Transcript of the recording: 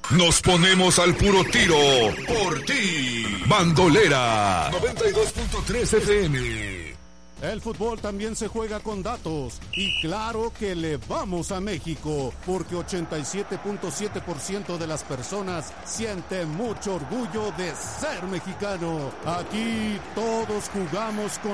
Nos ponemos al puro tiro por ti. Bandolera 92.3 FM. El fútbol también se juega con datos y claro que le vamos a México porque 87.7% de las personas sienten mucho orgullo de ser mexicano. Aquí todos jugamos con